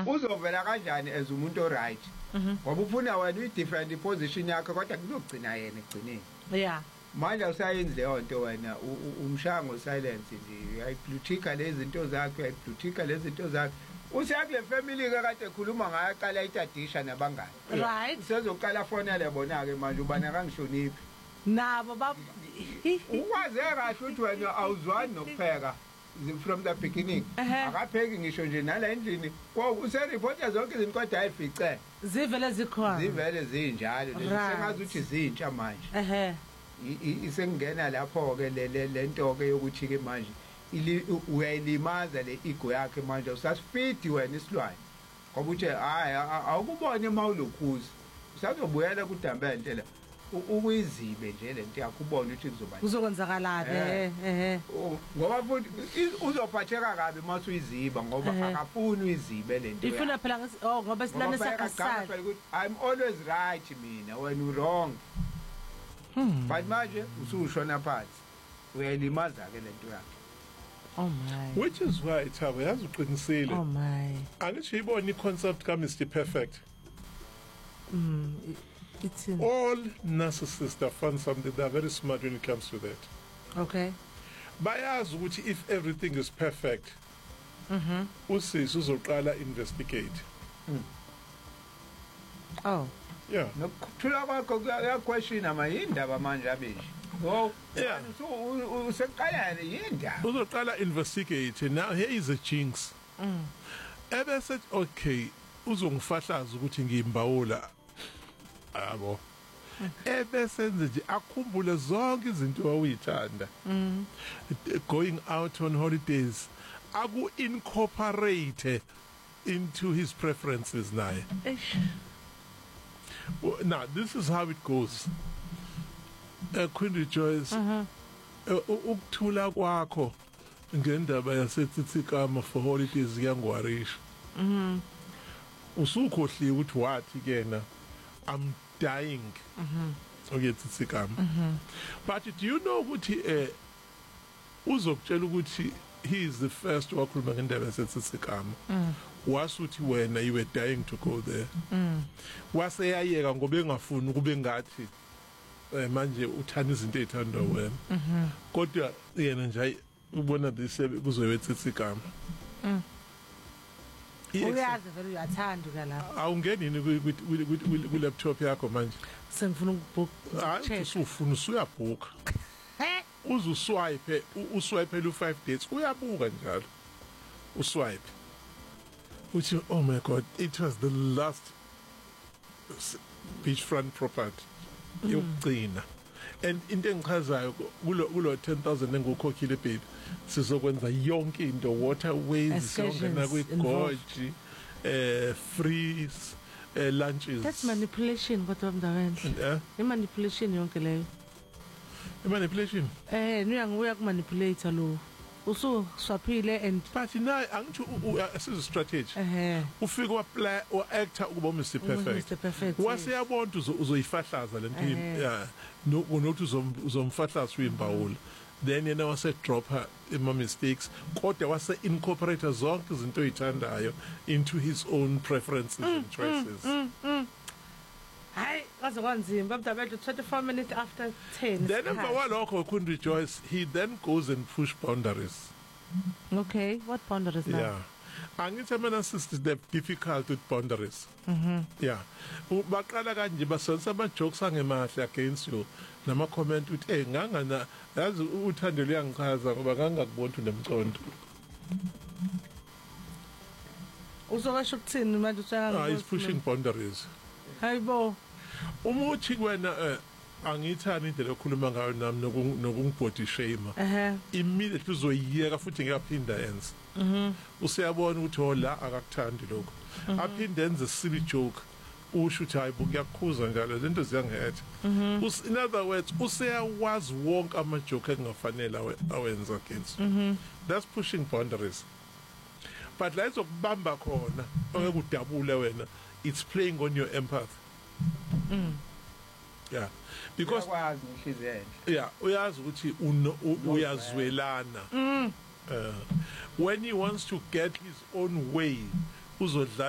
uzovela kanjani as umuntu oright ngoba ufuna wena i-different position yakhe kodwa kuzogcina yena egcineni yeah manje usayenza leyo nto wena umshango silence nje uyayiblutika lezi zinto zakhe uyayiblutika lezi zinto zakhe useyakule family ke kade ekhuluma ngayo aqala itadisha nabangani right usezoqala fonele bona ke manje ubana kangishoniphi nabo ukwaze kahle ukuthi wena awuzwani nokupheka from the beginning akapheki ngisho nje nala endlini useripota zonke izinto kodwa ayifice zivele zinjalo sengazi ukuthi zintsha manje isengena lapho ke lento ke yokuthi ke manje uyayilimaza le ego yakhe manje usasifidi wena isilwane ngoba uthi hayi awukubone mawulokhuzi usazobuyela kudambente la ukuyizibe nje lento yakho ubone ukuthi kuzokwenzakalaphi ngoba futhi uzophatheka kabi mase uyiziba ngoba akafuni uyizibe lento ifuna phela ngoba silane sakasala I'm always right mina when you wrong but manje usushona phansi uyayilimaza ke lento yakhe oh my which is why Thabo yazi uqinisile oh my angisho ibona iconcept ka Mr Perfect it's all narcissists are found something they are very smart when it comes to that okay bayazi ukuthi if everything is perfect usisi uzoqala investigate oh yeah nokuthula kwakho kuyaquestion amayindaba manje abeshi oh yeah so useqala yindaba uzoqala investigate now here is a jinx ebese okay uzongifahlaza ukuthi ngiyimbawula abo ebese nje akhumbule zonke izinto awuyithanda going out on holidays aku incorporate into his preferences naye now this is how it goes Queen Rejoice ukuthula kwakho ngendaba yaseTsikama for holidays yangwarisha usukhohliwe ukuthi wathi kena I'm dying okay Tsikama but do you know ukuthi uzokutshela ukuthi he is the first wakhuluma ngendaba yaseTsikama wasuthi wena you were dying to go there waseyayeka ngoba engafuni kube ngathi manje uthanda izinto ezithandwa wena kodwa yena nje ubona disebe kuzoyethetsikama uyazi vele uyathanda ka lapha awungeni ku laptop yakho manje sengifuna ukubook hayi usufuna usuyabooka uzuswipe uswipe lu 5 dates uyabuka njalo uswipe uthi oh my god it was the last beachfront property yokugcina and into engichazayo kulo 10,000 engukhokhile baby sizokwenza yonke into waterways songena kwigorge free lunches that's manipulation kodwa mndawenhle imanipulation yonke leyo manipulation niyanguya ku manipulate lo usu swaphile and but naye angithi asize strategy ufika wa play wa actor ukuba Mr Perfect waseyabona uzoyifahlaza lento yeah nokuthi uzomfahlaza uyimbawula then yena wase drop her ima mistakes kodwa wase incorporate zonke izinto ezithandayo into his own preferences and choices hayi kaze kwanzima babudabethu 24 minutes after 10 then emva kwalokho Queen Rejoice he then goes and push boundaries okay what boundaries now yeah angithi mina sisters they difficult with boundaries yeah baqala kanje basonsa ama jokes angemahle against you nama comment uthi ngangana yazi uthando liyangichaza ngoba ngangakubona unemcondo uzowasho ukuthini manje usanga is pushing boundaries hayibo umuthi kwena angithani indlela okhuluma ngayo nami nokungibody shame immediately uzoyiyeka futhi ngiyaphinda yenza usiyabona ukuthi hola akakuthandi lokho aphinda enze silly joke usho ukuthi hayi bukuyakhuza njalo lento ziyangetha in other words useyawazi wonke ama joke engafanele awenza against that's pushing boundaries but la izokubamba khona ongekudabule wena it's playing on your empathy yeah because yeah uyazi ukuthi uyazwelana when he wants to get his own way uzodla